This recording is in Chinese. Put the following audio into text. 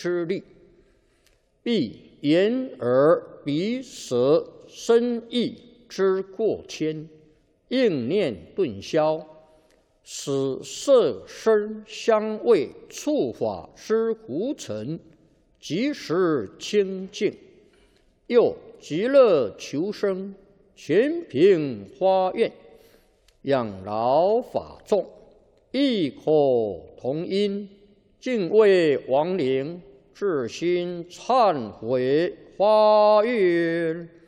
之力，必言而鼻舌身意之过谦，应念顿消，使色声香味触法之胡尘即时清净，又极乐求生，全凭花愿，养老法众，异口同音，敬畏亡灵，至心忏悔发愿。